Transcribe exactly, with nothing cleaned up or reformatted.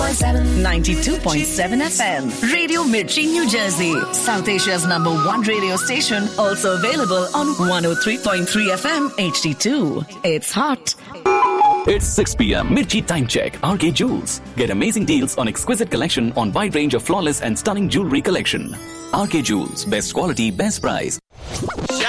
point seven. ninety-two point seven F M. Radio Mirchi, New Jersey. South Asia's number one radio station. Also available on one oh three point three F M H D two. It's hot. It's six p.m. Mirchi Time Check. R K Jewels. Get amazing deals on exquisite collection on wide range of flawless and stunning jewelry collection. R K Jewels. Best quality, best price.